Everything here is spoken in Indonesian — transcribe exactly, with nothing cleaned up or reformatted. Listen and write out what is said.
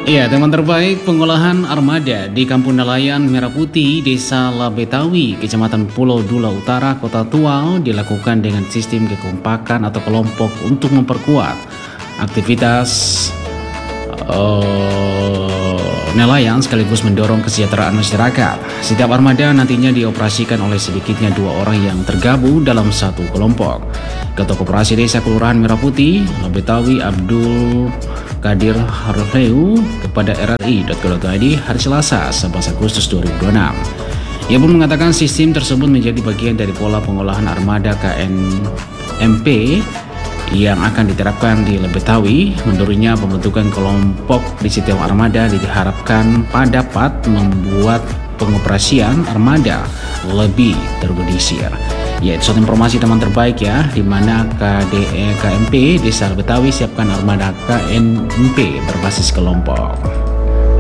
Iya, teman terbaik pengolahan armada di Kampung Nelayan Merah Putih, Desa Labetawi, Kecamatan Pulau Dula Utara, Kota Tual dilakukan dengan sistem kekompakan atau kelompok untuk memperkuat aktivitas uh, nelayan sekaligus mendorong kesejahteraan masyarakat. Setiap armada nantinya dioperasikan oleh sedikitnya dua orang yang tergabung dalam satu kelompok. Ketua Koperasi Desa Kelurahan Merah Putih, Labetawi, Abdul Kadir Harfeu kepada R R I titik co titik I D hari Selasa, sebelas Agustus dua ribu dua puluh enam. Ia pun mengatakan sistem tersebut menjadi bagian dari pola pengolahan armada K N M P yang akan diterapkan di Labetawi. Menurutnya, pembentukan kelompok di setiap armada diharapkan dapat membuat pengoperasian armada lebih terorganisir. Ya, itu suatu informasi teman terbaik ya, di mana K D E K M P Desa Labetawi siapkan armada K N M P berbasis kelompok.